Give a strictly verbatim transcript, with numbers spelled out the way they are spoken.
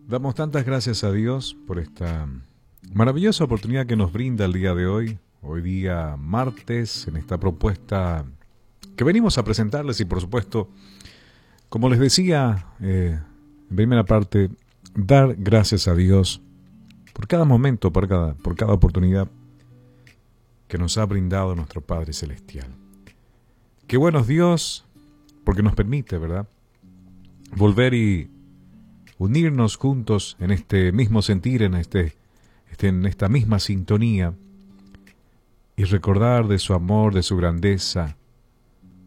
Damos tantas gracias a Dios por esta maravillosa oportunidad que nos brinda el día de hoy, hoy día martes, en esta propuesta que venimos a presentarles y por supuesto, como les decía eh, en primera parte, dar gracias a Dios por cada momento, por cada, por cada oportunidad que nos ha brindado nuestro Padre Celestial. Qué bueno es Dios, porque nos permite, ¿verdad?, volver y unirnos juntos en este mismo sentir, en, este, este, en esta misma sintonía, y recordar de su amor, de su grandeza,